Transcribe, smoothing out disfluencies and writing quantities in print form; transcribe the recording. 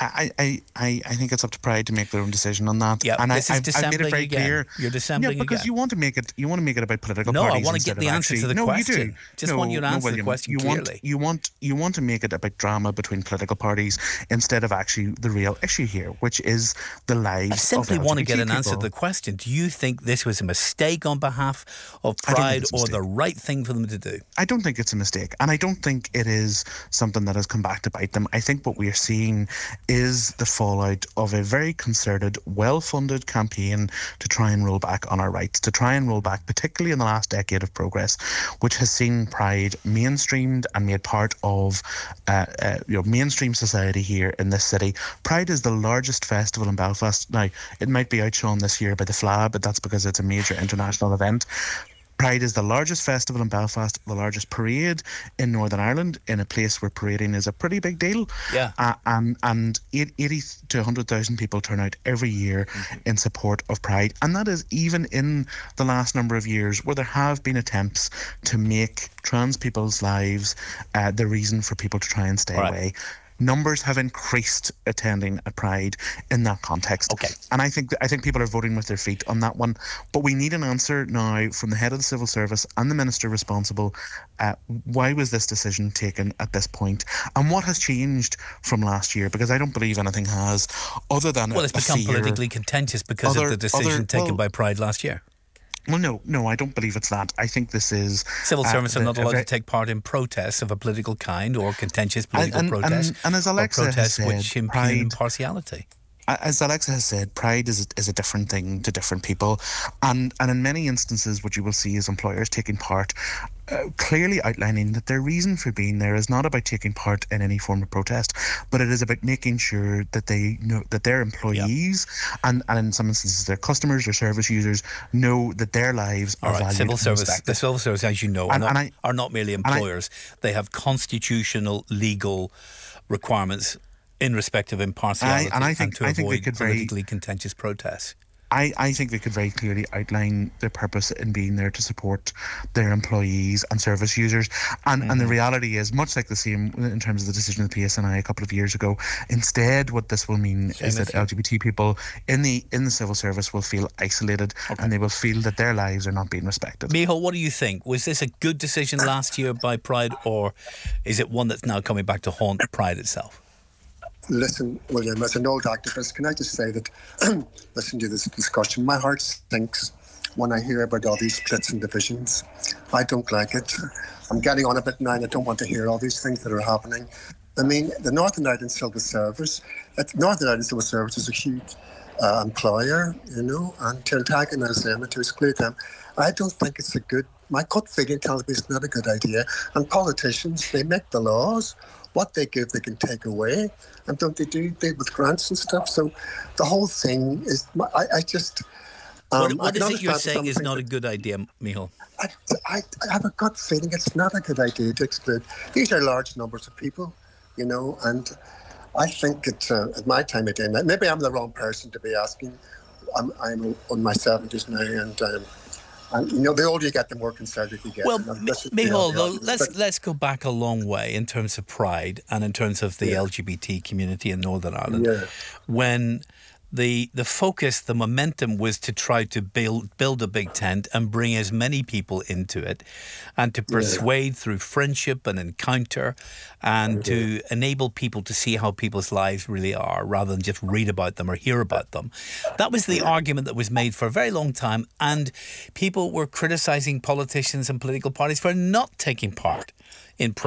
I think it's up to Pride to make their own decision on that. Yeah, and this is I've made it dissembling very again. clear. You're dissembling because again. you want to make it about political No, I parties. want to get the answer to the question. You do. Just want you to answer the question clearly. You want to make it about drama between political parties instead of actually the real issue here, which is the lives. I simply of want to LGBT get an people. answer to the question. Do you think this was a mistake on behalf of Pride or the right thing for them to do? I don't think it's a mistake, and I don't think it is something that has come back to bite them. I think what we are seeing is the fallout of a very concerted, well-funded campaign to try and roll back on our rights, to try and roll back, particularly in the last decade of progress, which has seen Pride mainstreamed and made part of mainstream society here in this city. Pride is the largest festival in Belfast. Now, it might be outshone this year by the FLA, but that's because it's a major international event. Pride is the largest festival in Belfast, the largest parade in Northern Ireland, in a place where parading is a pretty big deal. Yeah. And 80 to 100,000 people turn out every year in support of Pride. And that is even in the last number of years where there have been attempts to make trans people's lives the reason for people to try and stay away. Numbers have increased attending a Pride in that context. Okay. And I think people are voting with their feet on that one. But we need an answer now from the head of the civil service and the minister responsible. Why was this decision taken at this point? And what has changed from last year? Because I don't believe anything has, other than it's become politically contentious because of the decision taken by Pride last year. Well, no, I don't believe it's that. I think this is... Civil servants are not allowed to take part in protests of a political kind or contentious political protests. And as Alexa has said, which impugn impartiality. As Alexa has said, Pride is a different thing to different people. And in many instances, what you will see is employers taking part, clearly outlining that their reason for being there is not about taking part in any form of protest, but it is about making sure that they know that their employees and in some instances their customers or service users know that their lives are valued and respected. The civil service, as you know, are not merely employers. They have constitutional legal requirements in respect of impartiality and to avoid politically contentious protests. I think they could very clearly outline their purpose in being there to support their employees and service users. And the reality is much like the same in terms of the decision of the PSNI a couple of years ago. Instead, what this will mean is that LGBT people in the civil service will feel isolated and they will feel that their lives are not being respected. Micheál, what do you think? Was this a good decision last year by Pride, or is it one that's now coming back to haunt Pride itself? Listen, William, as an old activist, can I just say that, listen to this discussion, my heart sinks when I hear about all these splits and divisions. I don't like it. I'm getting on a bit now and I don't want to hear all these things that are happening. I mean, the Northern Ireland Civil Service is a huge employer, and to antagonize them and to exclude them, I don't think it's my gut feeling tells me it's not a good idea. And politicians, they make the laws. What they give, they can take away. And don't they do with grants and stuff? So the whole thing is, I just... what is it you're saying is not a good idea, Micheál? I have a gut feeling it's not a good idea to exclude. These are large numbers of people, and I think at my time of day, maybe I'm the wrong person to be asking. I'm on my 70s now, and the older you get, the more conservative you get. Well, Micheál, let's go back a long way in terms of Pride and in terms of the LGBT community in Northern Ireland. Yeah. When the focus, the momentum was to try to build a big tent and bring as many people into it and to persuade through friendship and encounter and to enable people to see how people's lives really are rather than just read about them or hear about them. That was the argument that was made for a very long time, and people were criticising politicians and political parties for not taking part in Pride.